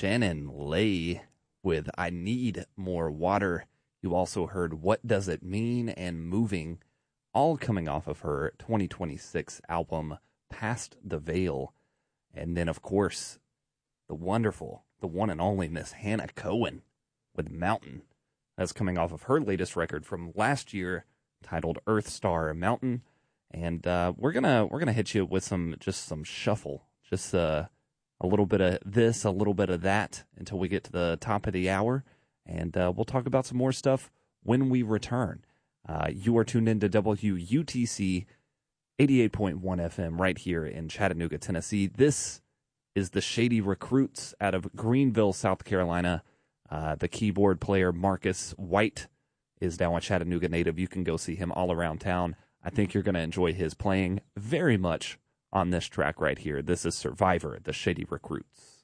Shannon Lay with I Need More Water. You also heard What Does It Mean and Moving, all coming off of her 2026 album, Past the Veil. And then, of course, the wonderful, the one and only Miss Hannah Cohen with Mountain. That's coming off of her latest record from last year titled Earth Star Mountain. And we're gonna hit you with some shuffle, just a little bit of this, a little bit of that, until we get to the top of the hour, and we'll talk about some more stuff when we return. You are tuned into WUTC 88.1 FM right here in Chattanooga, Tennessee. This is the Shady Recruits out of Greenville, South Carolina. The keyboard player Marcus White is now a Chattanooga native. You can go see him all around town. I think you're going to enjoy his playing very much on this track right here. This is Survivor, the Shady Recruits.